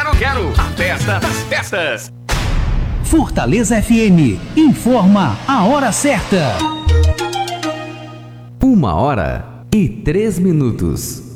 Quero a festa das festas. Fortaleza FM informa a hora certa. 1h03.